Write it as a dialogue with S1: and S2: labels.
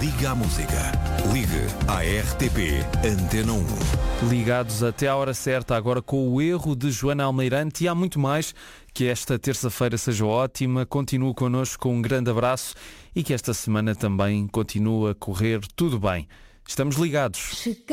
S1: Liga à Música. Ligue à RTP Antena 1.
S2: Ligados até à hora certa, agora com o erro de Joana Almeirante, e há muito mais. Que esta terça-feira seja ótima, continue connosco com um grande abraço e que esta semana também continue a correr tudo bem. Estamos ligados.